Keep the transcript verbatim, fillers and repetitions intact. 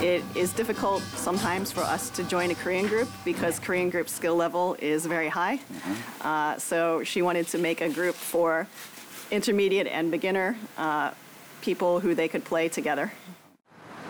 It is difficult sometimes for us to join a Korean group because Korean group skill level is very high. Mm-hmm. uh, so she wanted to make a group for intermediate and beginner uh, people who they could play together.